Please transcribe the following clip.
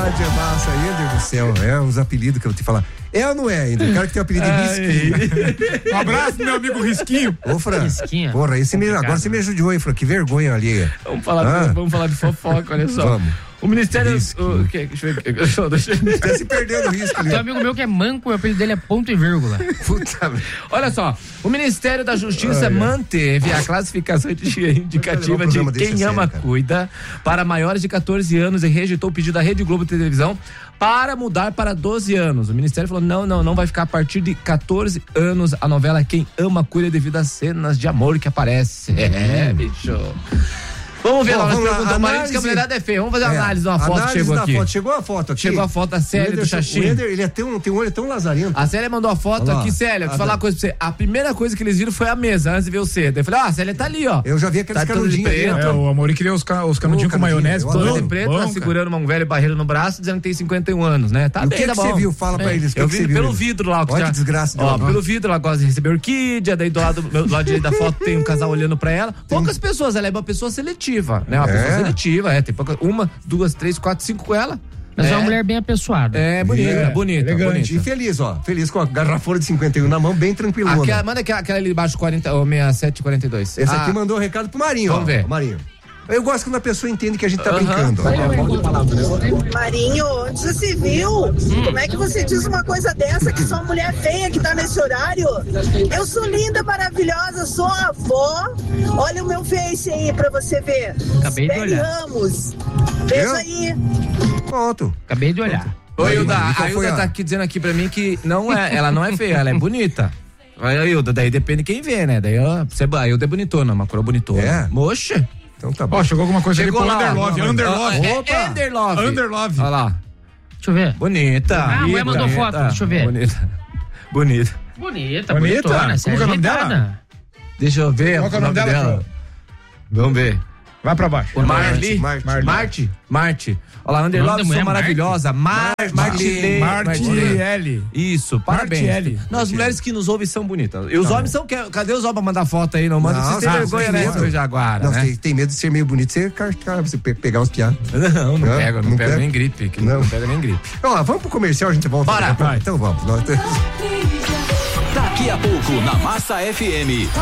Massa, Ender do céu, os apelidos que eu vou te falar. É ou não é, Ender? O cara que tem o apelido de Risquinho. Um abraço, meu amigo Risquinho. Ô, Fran, Risquinho. Porra, agora você me ajudou, hein, Fran? Que vergonha ali. Vamos falar de fofoca, olha só. Vamos. O Ministério. Deixa eu ver. Tá se perdendo o risco ali. Tem um amigo meu que é manco, o apelido dele é ponto e vírgula. Puta. Olha só, o Ministério da Justiça manteve a classificação indicativa de Quem Ama Cuida para maiores de 14 anos e rejeitou o pedido da Rede Globo de televisão para mudar para 12 anos. O Ministério falou, não vai ficar a partir de 14 anos a novela Quem Ama Cuida devido às cenas de amor que aparece. Bicho. Vamos ver lá, nós perguntamos, Marinho que a mulherada é feia. Vamos fazer a análise de uma foto que chegou aqui. Chegou a foto aqui. Chegou a foto da Célia do Xaxim. O Ender, ele tem um olho tão lazarento. A Célia mandou a foto aqui, Célia, deixa eu falar uma coisa pra você. A primeira coisa que eles viram foi a mesa, antes de ver o cedo. Eu falei, a Célia tá ali, ó. Eu já vi aqueles canudinhos ali. O Amorim queria os canudinhos com maionese. Todo de preto, tá segurando um velho barreiro no braço, dizendo que tem 51 anos, né? Tá bem, tá bom. O que você viu? Fala pra eles. Eu vi pelo vidro lá. Olha que desgraça. Ó, pelo vidro, ela gosta de receber orquídea, daí do lado direito da foto tem um casal olhando pra ela. Poucas pessoas, ela é uma pessoa seletiva, né? Uma pessoa seletiva, tem poucas, 1, 2, 3, 4, 5 com ela. Mas é uma mulher bem apessoada. Bonita. E feliz, feliz com a garrafona de 51 na mão, bem tranquilona. Manda aquela ali embaixo, 40, ou 67, 42. Esse aqui mandou um recado pro Marinho, Vamos ver. Marinho. Eu gosto quando a pessoa entende que a gente tá brincando. Marinho, onde já se viu? Como é que você diz uma coisa dessa, que sou uma mulher feia que tá nesse horário? Eu sou linda, maravilhosa, sou avó. Olha o meu face aí pra você ver. Acabei de olhar. Ramos. Veja aí. Pronto. Acabei de olhar. Oi, Hilda, a Hilda tá aqui dizendo aqui pra mim que ela não é feia, ela é bonita. Aí, Hilda, daí depende de quem vê, né? Daí, a Hilda é bonitona, uma cor bonitona. É? Moxa. Então tá bom. Chegou alguma coisa ali pro Underlove. Underlove. Olha lá. Deixa eu ver. Bonita. A mulher mandou foto, deixa eu ver. Bonita. Bonitona, como que é o nome dela? Deixa eu ver. Qual que é o nome dela? Vamos ver. Vai pra baixo. Marte. Olha lá, Underlove, sou maravilhosa. Martilele. Isso, parabéns. Nós, as mulheres que nos ouvem são bonitas. E os homens são. Cadê os homens pra mandar foto aí? Não manda, vocês têm vergonha, né, seu Jaguara? Não, tem medo de ser meio bonito, você pegar uns piados. Não pego nem gripe. Não pega nem gripe. Vamos pro comercial, a gente volta. Bora. Então vamos. Daqui a pouco, na Massa FM.